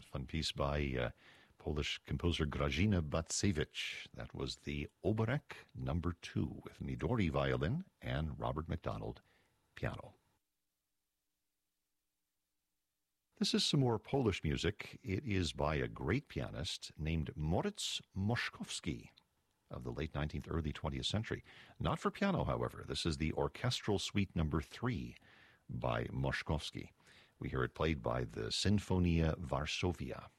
fun piece by Polish composer Grażyna Bacewicz. That was the Oberek No. 2 with Midori violin and Robert McDonald piano. This is some more Polish music. It is by a great pianist named Moritz Moszkowski of the late 19th, early 20th century. Not for piano, however. This is the Orchestral Suite No. 3 by Moszkowski. We hear it played by the Sinfonia Varsovia.